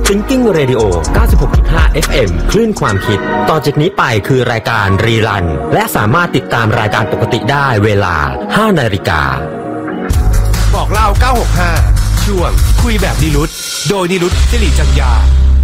Thinking Radio 96.5 FM คลื่นความคิดต่อจากนี้ไปคือรายการรีรันและสามารถติดตามรายการปกติได้เวลา 5 นาฬิกาบอกเล่า965ช่วงคุยแบบนิรุตโดยนิรุตสิริจัญญา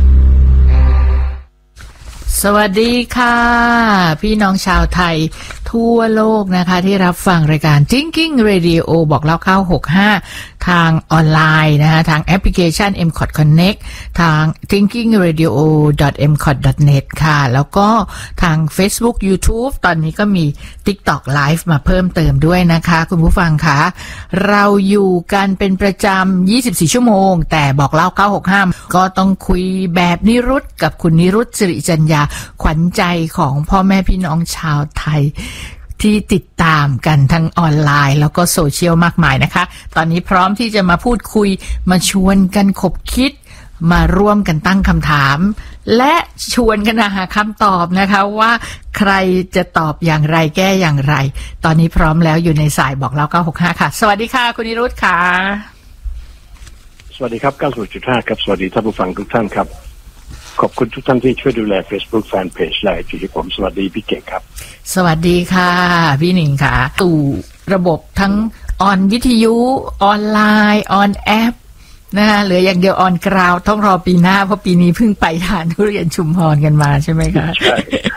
สวัสดีค่ะพี่น้องชาวไทยทั่วโลกนะคะที่รับฟังรายการ Thinking Radio บอกเล่า965ทางออนไลน์นะคะทางแอปพลิเคชัน MCOT Connect ทาง thinkingradio.mcot.net ค่ะแล้วก็ทาง Facebook YouTube ตอนนี้ก็มี TikTok Live มาเพิ่มเติมด้วยนะคะคุณผู้ฟังคะเราอยู่กันเป็นประจำ24ชั่วโมงแต่บอกเล่า965ก็ต้องคุยแบบนิรุตกับคุณนิรุตสิริจัญญาขวัญใจของพ่อแม่พี่น้องชาวไทยที่ติดตามกันทั้งออนไลน์แล้วก็โซเชียลมากมายนะคะตอนนี้พร้อมที่จะมาพูดคุยมาชวนกันขบคิดมาร่วมกันตั้งคำถามและชวนกันหาคำตอบนะคะว่าใครจะตอบอย่างไรแก้อย่างไรตอนนี้พร้อมแล้วอยู่ในสายบอกเล่า965ค่ะสวัสดีค่ะคุณนิรุตค่ะสวัสดีครับ90.5ครับสวัสดีท่านผู้ฟังทุกท่านครับขอบคุณทุกท่านที่ช่วยดูแล Facebook Fanpage และ IG ที่ผมสวัสดีพี่เก่งครับสวัสดีค่ะพี่หนิงค่ะตู่ระบบทั้งออนวิทยุออนไลน์ออนแอปนะคะเหลืออย่างเดียวออนกราวต้องรอปีหน้าเพราะปีนี้เพิ่งไปทานทุเรียนชุมพรกันมาใช่ไหมคะใช่